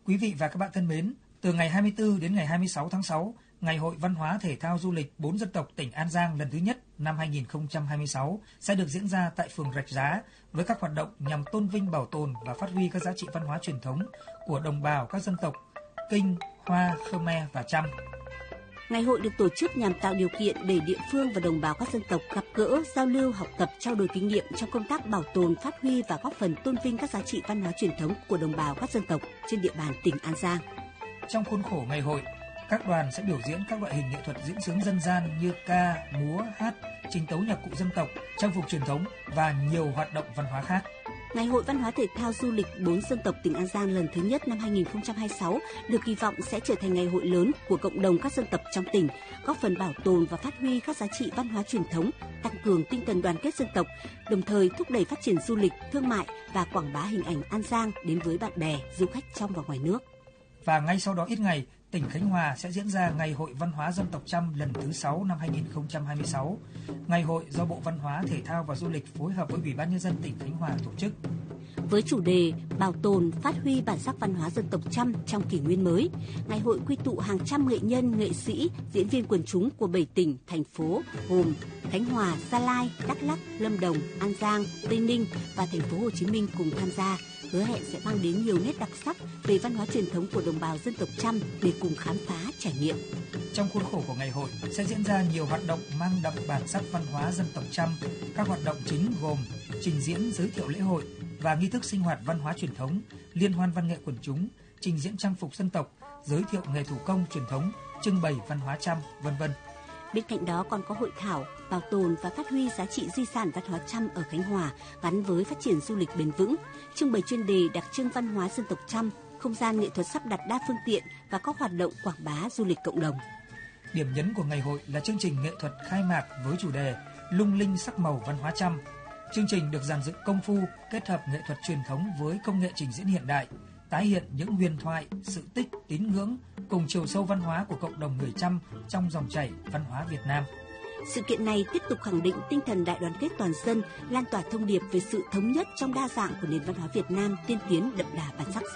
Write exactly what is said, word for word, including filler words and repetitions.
Quý vị và các bạn thân mến, từ ngày hai mươi tư đến ngày hai mươi sáu tháng sáu, Ngày hội Văn hóa Thể thao Du lịch bốn dân tộc tỉnh An Giang lần thứ nhất năm hai nghìn không trăm hai mươi sáu sẽ được diễn ra tại phường Rạch Giá với các hoạt động nhằm tôn vinh, bảo tồn và phát huy các giá trị văn hóa truyền thống của đồng bào các dân tộc Kinh, Hoa, Khmer và Chăm. Ngày hội được tổ chức nhằm tạo điều kiện để địa phương và đồng bào các dân tộc gặp gỡ, giao lưu, học tập, trao đổi kinh nghiệm trong công tác bảo tồn, phát huy và góp phần tôn vinh các giá trị văn hóa truyền thống của đồng bào các dân tộc trên địa bàn tỉnh An Giang. Trong khuôn khổ ngày hội, các đoàn sẽ biểu diễn các loại hình nghệ thuật diễn xướng dân gian như ca, múa, hát, trình tấu nhạc cụ dân tộc, trang phục truyền thống và nhiều hoạt động văn hóa khác. Ngày hội Văn hóa Thể thao Du lịch bốn dân tộc tỉnh An Giang lần thứ nhất năm hai nghìn không trăm hai mươi sáu được kỳ vọng sẽ trở thành ngày hội lớn của cộng đồng các dân tộc trong tỉnh, góp phần bảo tồn và phát huy các giá trị văn hóa truyền thống, tăng cường tinh thần đoàn kết dân tộc, đồng thời thúc đẩy phát triển du lịch, thương mại và quảng bá hình ảnh An Giang đến với bạn bè, du khách trong và ngoài nước. Và ngay sau đó ít ngày, tỉnh Khánh Hòa sẽ diễn ra Ngày hội Văn hóa Dân tộc Chăm lần thứ sáu năm hai nghìn không trăm hai mươi sáu. Ngày hội do Bộ Văn hóa, Thể thao và Du lịch phối hợp với Ủy ban Nhân dân tỉnh Khánh Hòa tổ chức. Với chủ đề bảo tồn, phát huy bản sắc văn hóa dân tộc Chăm trong kỷ nguyên mới, ngày hội quy tụ hàng trăm nghệ nhân, nghệ sĩ, diễn viên quần chúng của bảy tỉnh, thành phố gồm Khánh Hòa, Gia Lai, Đắk Lắk, Lâm Đồng, An Giang, Tây Ninh và thành phố Hồ Chí Minh cùng tham gia, hứa hẹn sẽ mang đến nhiều nét đặc sắc về văn hóa truyền thống của đồng bào dân tộc Chăm để cùng khám phá, trải nghiệm. Trong khuôn khổ của ngày hội sẽ diễn ra nhiều hoạt động mang đậm bản sắc văn hóa dân tộc Chăm. Các hoạt động chính gồm trình diễn, giới thiệu lễ hội và nghi thức sinh hoạt văn hóa truyền thống, liên hoan văn nghệ quần chúng, trình diễn trang phục dân tộc, giới thiệu nghề thủ công truyền thống, trưng bày văn hóa Chăm, vân vân. Bên cạnh đó còn có hội thảo bảo tồn và phát huy giá trị di sản văn hóa Chăm ở Khánh Hòa gắn với phát triển du lịch bền vững, trưng bày chuyên đề đặc trưng văn hóa dân tộc Chăm, không gian nghệ thuật sắp đặt đa phương tiện và các hoạt động quảng bá du lịch cộng đồng. Điểm nhấn của ngày hội là chương trình nghệ thuật khai mạc với chủ đề Lung linh sắc màu văn hóa Chăm. Chương trình được dàn dựng công phu, kết hợp nghệ thuật truyền thống với công nghệ trình diễn hiện đại, tái hiện những huyền thoại, sự tích, tín ngưỡng cùng chiều sâu văn hóa của cộng đồng người Chăm trong dòng chảy văn hóa Việt Nam. Sự kiện này tiếp tục khẳng định tinh thần đại đoàn kết toàn dân, lan tỏa thông điệp về sự thống nhất trong đa dạng của nền văn hóa Việt Nam, tiên tiến đậm đà bản sắc dân